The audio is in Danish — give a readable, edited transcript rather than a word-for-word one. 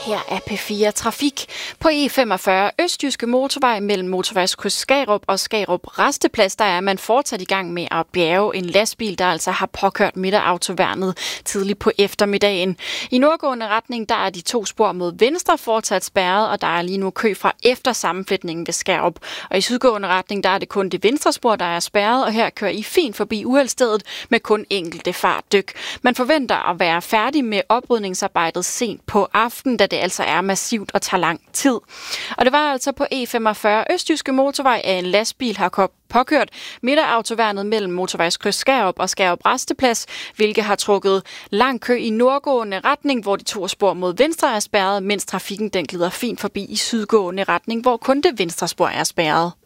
Her er P4 Trafik. På E45 Østjyske Motorvej mellem Motorvejskryds Skagerup og Skagerup Rasteplads, der er man fortsat i gang med at bjerge en lastbil, der altså har påkørt midterautoværnet tidligt på eftermiddagen. I nordgående retning, der er de to spor mod venstre fortsat spærret, og der er lige nu kø fra efter sammenfletningen ved Skærup. Og i sydgående retning, der er det kun det venstre spor, der er spærret, og her kører I fint forbi uheldsstedet med kun enkelte fartdyk. Man forventer at være færdig med oprydningsarbejdet sent på aftenen, da det altså er massivt og tager lang tid. Og det var altså på E45 Østjyske Motorvej, at en lastbil har påkørt midterautoværnet mellem Motorvejskryds Skagerup og Skagerup Rasteplads, hvilket har trukket lang kø i nordgående retning, hvor de to spor mod venstre er spærret, mens trafikken den glider fint forbi i sydgående retning, hvor kun det venstre spor er spærret.